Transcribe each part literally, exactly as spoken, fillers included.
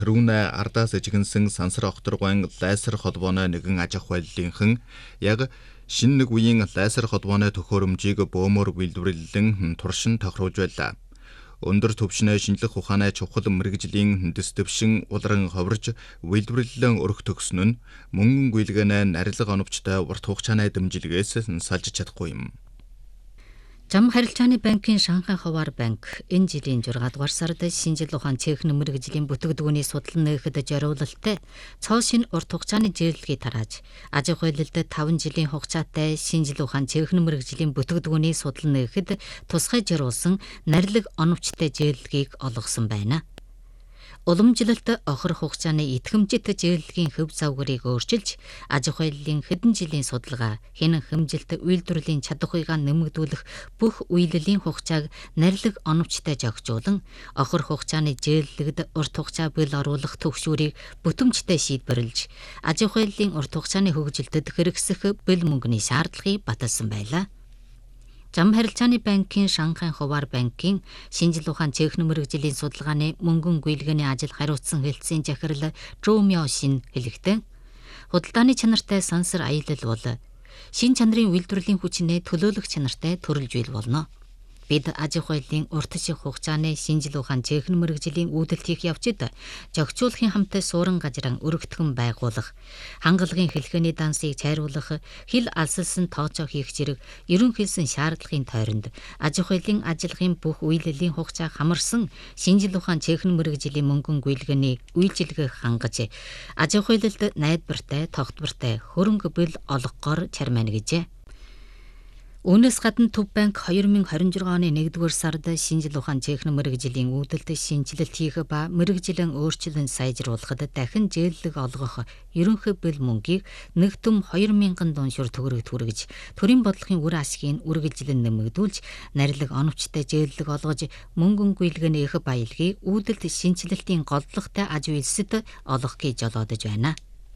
Рүүнэ ардаас ижигэнсэн сансар огторгойн лайсер холбооны нэгэн аж ахуй байллынхан яг шинэ нэг үеийн лайсер холбооны төхөөрөмжийг бөөмөр үйлдвэрлэлэн туршин тохируулж байлаа. Өндөр түвшний шинжлэх ухааны чухал мэрэгжлийн дэс дэвшин улран ховрж үйлдвэрлэлэн өрх төгснө нь мөнгөн гүйлгэнэ нарилга оновчтой урт хугацааны дэмжлэгээс салж чадахгүй юм. Зам харилцааны банкын Шанхай хуваар банк энэ жилийн жургаал дугаар сард шинжил ухаан техник мэрэгжлийн бүтээгдэхүүний судлан нээхэд зориулалттай цоо шин урт хугацааны жирлэгийг тарааж аж ахуйлалд таван жилийн хугацаатай шинжил ухаан техник мэрэгжлийн бүтээгдэхүүний судлан нээхэд тусгай зориулсан нарилга оновчтой жирлэгийг олгосон байна. Уламжлалт охир хугацааны идэвхжит жирлэгийн хөв завгарыг өөрчилж аж ахуйлын хэдэн жилийн судалгаа хянан хэмжилт үйлдвэрлэлийн чадахуйгаа нэмэгдүүлэх бүх үйлдлийн хугацааг нарилга оновчтой зохицуулан охир хугацааны жирлэгд урт хугацаа бэл оруулах төвшүүрийг бүтэмжтэй шийдвэрлэж аж ахуйлын урт хугацааны хөгжилтэд хэрэгсэх бэл мөнгөний шаардлагыг баталсан байлаа. Зам харилцааны банкын Шанхай хуваар банкын шинжил ухаан техник мэрэгжлийн судалгааны мөнгөн гүйлгээний ажил хариуцсан хэлтсийн захирал Зхou Miaoxin хэлэхдээ худалдааны чанартай сансар аялал бол шин чанарын үйлдвэрлэлийн хүчнээ төлөөлөх чанартай төрөлж ил болно. Бид аж ахуйлын урт шиг хугацааны шинжил ухаан техник мэрэгжлийн үүдэлт хийх явцад зохицуулахын хамтаа суурин газран өргөтгөн байгуулах, хангалагын хэлхээний дансыг цайруулах, хил алсалсан тооцоо хийх зэрэг ерөнхийдсэн шаардлагын тойронд аж ахуйлын ажиллагын бүх үйлдлийн хугацаа хамарсан шинжил ухаан техник мэрэгжлийн мөнгөн гүйлгээний үйлчилгээг хангаж аж ахуйлалд найдвартай, тогтвортой хөрөнгө бэл олгохоор чармайна гэжээ. Үүнээс гадна Төв банк two thousand twenty-six оны нэгдүгээр сард шинжил ухаан техник мэрэгжлийн үүдэлт шинжилэлт хийх ба мэрэгжлийн өөрчлөлт сайжруулахад дахин жирлэг олгох ерөнхий бэл мөнгийг нэг түм two thousand дууншуур төгрөг түргэж төрийн бодлогын үр ашгийг үргэлжлэн нэмэгдүүлж нарилга оновчтой жирлэг олгож мөнгөн гүйлгээний их баялагийг үүдэлт шинжилэлтийн голдлогтой аж үйлсэд олгох гэж жолоодож байна.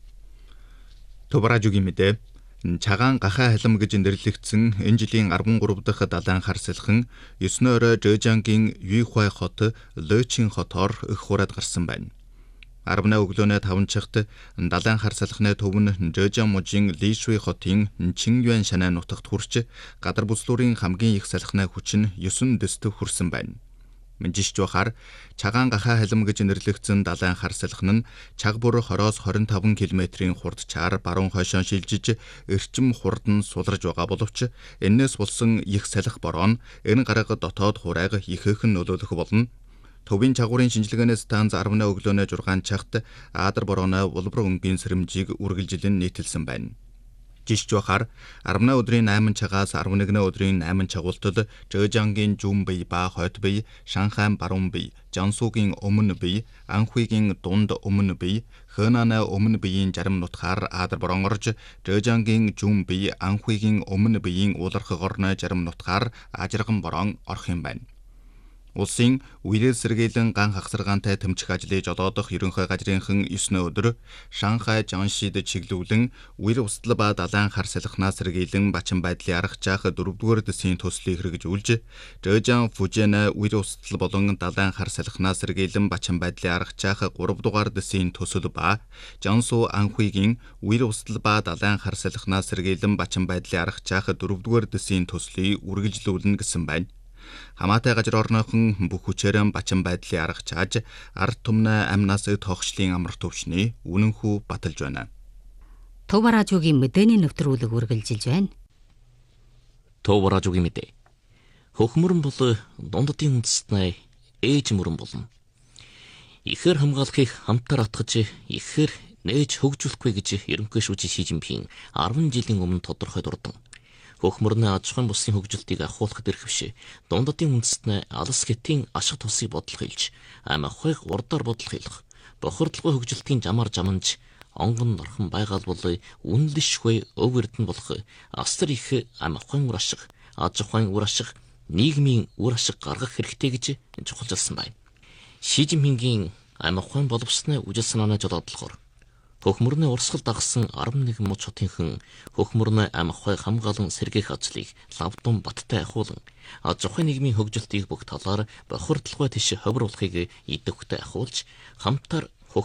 Төвраажугийн мэдээ Чагаан гахаа халам гэж нэрлэгдсэн энэ жилийн thirty-three дахь далайн хар салхин нine орой Зhejiangгийн Юйхуай хот Лочин хотоор их хураад гарсан байна. Арвна өглөөнөө таван цагт далайн хар салхины төв нь Зhejiang мужийн Лишуй хотын Чинgyuan шанаа нутагт хүрч гадар бүслүүрийн хамгийн их салхины хүч нь nine дэстэв хүрсэн байна. Мэнжиж жохаар Чагаан гахаа халам гэж нэрлэгдсэн далайн хар салхин нь чаг бүр twenty-five км-ийн хурдчаар баруун хойшоо шилжиж эрчим хурдан сулрж байгаа боловч энээс болсон их салхи бороо нь энэ гараг дотоод хурайг ихээхэн нөлөөлөх болно. Төвийн чагуурын шинжилгээнээс станц ten өглөөнөө six цагт Аадар борооны улбар өнгийн сэрэмжийг үргэлжилэн нийтэлсэн байна. Жиш жохаар ten өдрийн nine цагаас eleven өдрийн nine чагуултад Зhejiangгийн зүүн бие ба хойд бие, Шанхай баруун бие, Jiangsuгийн өмнө бие, Анхуйгийн дунд өмнө бие, Хэнаны өмнө биеийн зарим нутгаар Аадар борон орж, Зhejiangгийн зүүн бие, Анхуйгийн өмнө биеийн уларх горны зарим нутгаар ажирган борон орох юм байна. Улсын үерээр сэргийлэн ган хагсаргаантай тэмцэх ажлыг жолоодох ерөнхий газрынхан nine өдөр Шанхай Жаншид чиглүүлэн үер устал ба далайн хар салхинаас сэргийлэн бачин байдлыг аргачаах дөрөвдүгээр дэсийн төслийг хэрэгжүүлж, Zhejiang Fujian үер устал болон далайн хар салхинаас сэргийлэн бачин байдлыг аргачаах three дугаар дэсийн төсөл ба Jiangsu Анхуйгийн үер устал ба далайн хар салхинаас сэргийлэн бачин байдлыг аргачаах дөрөвдүгээр дэсийн төслийг үргэлжлүүлнэ гэсэн байна. Хамаатай газар орныхон бүх хүчээр бачин байдлыг аргачааж ард түмнээ амнаас тогшлын амар төвшний үнэнхүү баталж байна. Төв радиогийн мэдээний нэвтрүүлэг үргэлжилж байна. Төв радиогийн мэдээ. Хөхмөрөн бол дунддын үндэстний ээж мөрөн болно. Ихэр хамгаалахыг хамтар атгаж ихэр нээж хөгжүүлэхгүй гэж ерөнхий шүүжин Ши Жинпин ten жилийн өмнө тодорхой дурдан. Хөхмөрний аж ахуйн бүсгийн хөгжилтийг ахуулахад эрхвшээ. Дунддын үндэстний алс гэтийн ашиг тусыг бодлого хэлж, ам ахуйг урдаар бодлого хэлэх. Бохирдлогын хөгжилтийн жамаар жаманж, онгон норхон байгаал болой үнэлшгүй өв эрдэнэ болох астар их ам ахуйн үр ашиг, аж ахуйн үр ашиг, нийгмийн үр ашиг гаргах хэрэгтэй гэж чухалчилсан байна. Ши Жинпингийн ам ахуйн боловсны үжил санааны жолоодлогоор хөхмөрний урсгал дагсан eleven муч хотынхан хөхмөрний ам ахуй хамгаалан сэргээх ажлыг лавдун баттай ахуулан аж ахуйн нийгмийн хөгжилтийг бүх талаар бохирдлогоо тийш ховруулахыг идэвхтэй ахуулж хамтар